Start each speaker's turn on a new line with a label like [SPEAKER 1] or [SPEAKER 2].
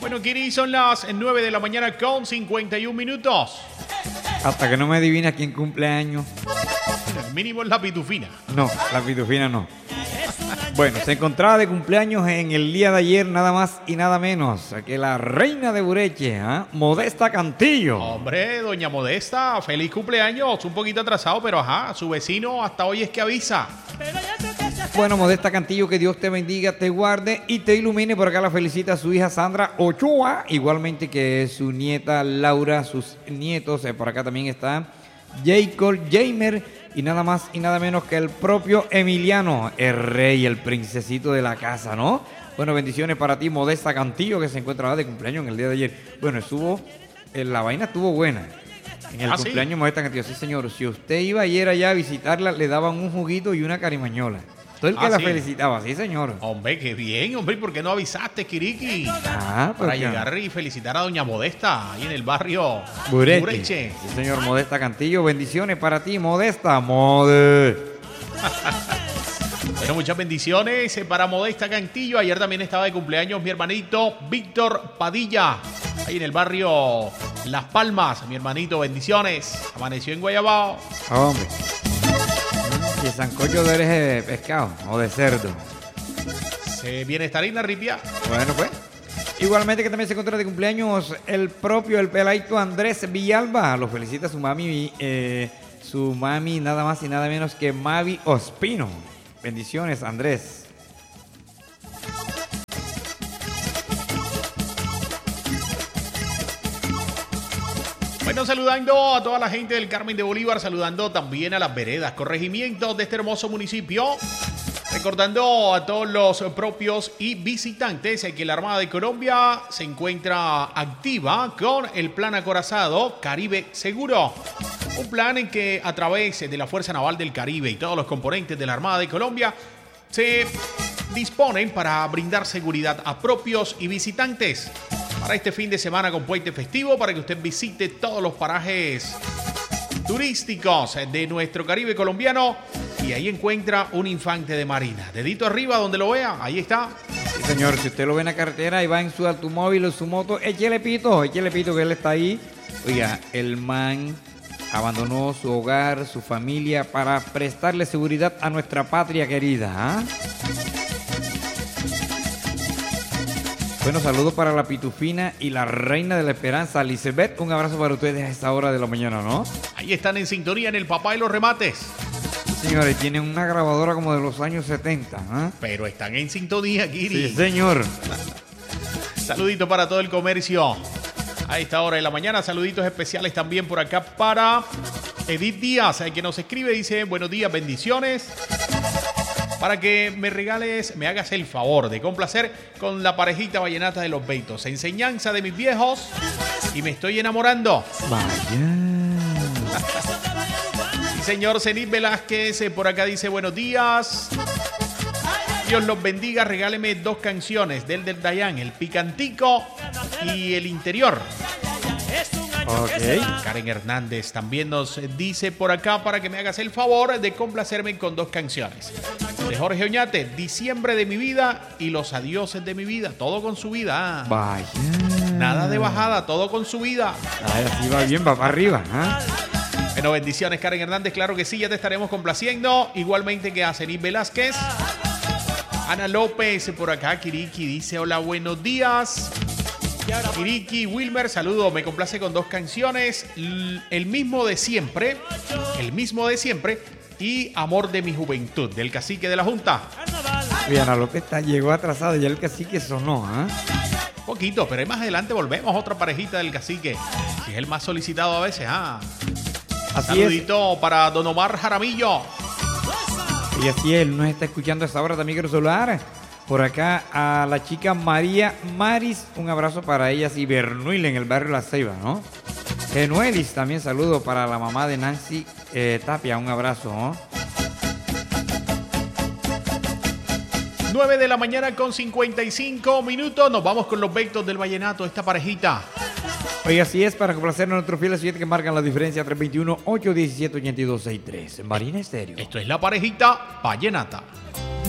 [SPEAKER 1] Bueno, Kiri, son las 9 de la mañana con 51 minutos.
[SPEAKER 2] Hasta que no me adivina quién cumple años.
[SPEAKER 1] El mínimo es la pitufina.
[SPEAKER 2] No, la pitufina no. Bueno, se encontraba de cumpleaños en el día de ayer nada más y nada menos que la reina de Bureche, Modesta Cantillo.
[SPEAKER 1] Hombre, doña Modesta, feliz cumpleaños. Un poquito atrasado, pero ajá, su vecino hasta hoy es que avisa.
[SPEAKER 2] Bueno, Modesta Cantillo, que Dios te bendiga, te guarde y te ilumine. Por acá la felicita a su hija Sandra Ochoa, igualmente que su nieta Laura, sus nietos. Por acá también está Jacob Jamer y nada más y nada menos que el propio Emiliano, el rey, el princesito de la casa, ¿no? Bueno, bendiciones para ti, Modesta Cantillo, que se encuentra de cumpleaños en el día de ayer. Bueno, la vaina estuvo buena. En el cumpleaños, ¿sí? Modesta Cantillo, sí señor. Si usted iba ayer allá a visitarla, le daban un juguito y una carimañola. Todo el que la felicitaba, sí señor.
[SPEAKER 1] Hombre, qué bien, hombre, ¿por qué no avisaste, Kiriki?
[SPEAKER 2] Para
[SPEAKER 1] llegar y felicitar a doña Modesta, ahí en el barrio
[SPEAKER 2] Bureche. Sí señor, Modesta Cantillo, bendiciones para ti, Modesta. Bueno,
[SPEAKER 1] muchas bendiciones para Modesta Cantillo. Ayer también estaba de cumpleaños mi hermanito Víctor Padilla, ahí en el barrio Las Palmas. Mi hermanito, bendiciones. Amaneció en Guayabao.
[SPEAKER 2] Hombre. ¿Y el sancocho de oreja de pescado o de cerdo?
[SPEAKER 1] Se bienestarina, Ripia.
[SPEAKER 2] Bueno, pues. Igualmente que también se encuentra de cumpleaños el peladito Andrés Villalba. Lo felicita su mami nada más y nada menos que Mavi Ospino. Bendiciones, Andrés.
[SPEAKER 1] Bueno, saludando a toda la gente del Carmen de Bolívar, saludando también a las veredas, corregimientos de este hermoso municipio. Recordando a todos los propios y visitantes que la Armada de Colombia se encuentra activa con el plan acorazado Caribe Seguro. Un plan en que a través de la Fuerza Naval del Caribe y todos los componentes de la Armada de Colombia se disponen para brindar seguridad a propios y visitantes. Para este fin de semana con puente festivo, para que usted visite todos los parajes turísticos de nuestro Caribe colombiano y ahí encuentra un infante de marina. Dedito arriba donde lo vea, ahí está.
[SPEAKER 2] Sí, señor, si usted lo ve en la carretera y va en su automóvil o en su moto, échele pito que él está ahí. Oiga, el man abandonó su hogar, su familia para prestarle seguridad a nuestra patria querida, Bueno, saludos para la pitufina y la reina de la esperanza, Elizabeth. Un abrazo para ustedes a esta hora de la mañana, ¿no?
[SPEAKER 1] Ahí están en sintonía en el Papá de los Remates.
[SPEAKER 2] Sí, señores, tienen una grabadora como de los años 70.
[SPEAKER 1] Pero están en sintonía, Kiri.
[SPEAKER 2] Sí, señor.
[SPEAKER 1] Saludito para todo el comercio a esta hora de la mañana. Saluditos especiales también por acá para Edith Díaz, que nos escribe, dice, buenos días, bendiciones. Para que me hagas el favor de complacer con la parejita vallenata de los Beitos. Enseñanza de mis viejos y me estoy enamorando.
[SPEAKER 2] Vaya.
[SPEAKER 1] Y señor Zenit Velázquez por acá dice buenos días. Dios los bendiga, regáleme 2 canciones del Dayan, el picantico y el interior.
[SPEAKER 2] Okay.
[SPEAKER 1] Karen Hernández también nos dice por acá para que me hagas el favor de complacerme con 2 canciones. De Jorge Oñate, Diciembre de mi vida y Los adioses de mi vida. Todo con su vida.
[SPEAKER 2] Vaya.
[SPEAKER 1] Nada de bajada, todo con su vida.
[SPEAKER 2] Ay, así va bien, va para arriba.
[SPEAKER 1] Bueno, bendiciones Karen Hernández, claro que sí, ya te estaremos complaciendo. Igualmente que a Zenit Velázquez. Ana López por acá, Kiriki dice hola, buenos días. Kiriki, Wilmer, saludo, me complace con 2 canciones, el mismo de siempre y Amor de mi juventud, del Cacique de la Junta.
[SPEAKER 2] Ana López llegó atrasado, ya el Cacique sonó,
[SPEAKER 1] Poquito, pero más adelante volvemos a otra parejita del Cacique, que es el más solicitado a veces, Saludito para Don Omar Jaramillo.
[SPEAKER 2] Y así él nos está escuchando a esta hora también, quiero saludar por acá a la chica María Maris, un abrazo para ellas y Bernuil en el barrio La Ceiba, ¿no? Genuelis, también saludo para la mamá de Nancy Tapia, un abrazo, ¿no?
[SPEAKER 1] 9 de la mañana con 55 minutos, nos vamos con los Beitos del vallenato, esta parejita.
[SPEAKER 2] Oiga, así es, para complacer a nuestros fieles oyentes que marcan la diferencia 321-817-8263. Marina Estéreo.
[SPEAKER 1] Esto es la parejita vallenata.